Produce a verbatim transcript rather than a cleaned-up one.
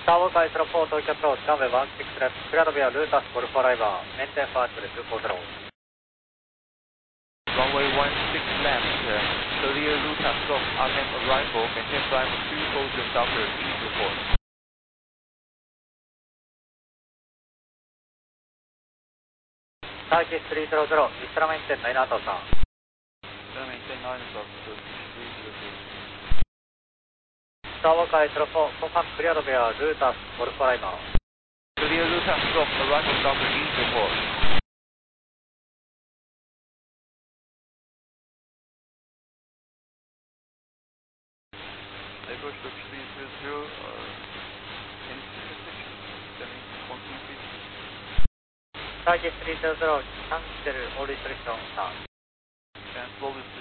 Tower Guys Report Tokyo Approach, runway one six left, clear to via Lutas Golf Arrival, maintain fast with two four zero. Runway one six left, clear Lutas Golf Arnhem Arrival, maintain flight two four zero Doctor East report. Turkish three zero zero, Isra maintain nine outさん。 Isra maintain nine out three zero zero. Tower Guys Report, confirm clear to via Lutas Golf Arrival. Clear Lutas Golf Arrival, Doctor East report. Approach to three zero zero, uh, insufficient, sending continue please. Turkish three zero zero, cancel all restriction さん。 Cancel all restriction.